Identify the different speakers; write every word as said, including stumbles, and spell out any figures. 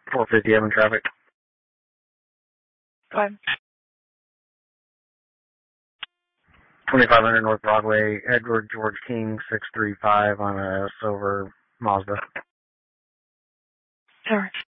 Speaker 1: four fifty, I'm in traffic.
Speaker 2: Go ahead.
Speaker 1: twenty-five hundred North Broadway, Edward George King, six three five on a silver Mazda.
Speaker 2: Sure.